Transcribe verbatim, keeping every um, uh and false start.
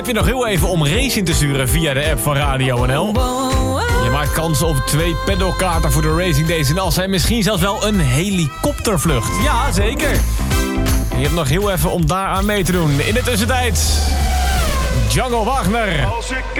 heb je nog heel even om race in te sturen via de app van Radio N L. Je maakt kans op twee pedalkaarten voor de Racing Days in Assen en misschien zelfs wel een helikoptervlucht. Ja, zeker. Je hebt nog heel even om daaraan mee te doen. In de tussentijd, Django Wagner.